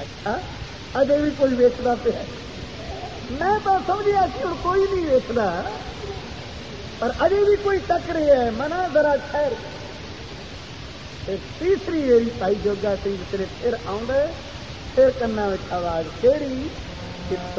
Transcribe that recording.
अच्छा अजे भी कोई वेचदा पे है। मैं तो समझिया कि हुण कोई नहीं वेचदा, पर अजे भी कोई टक रहा है। मना जरा ठहर। तीसरी वेरी भाई जोगा सिंह तेरे फिर आउंदा, फिर कन्ना विच आवाज केड़ी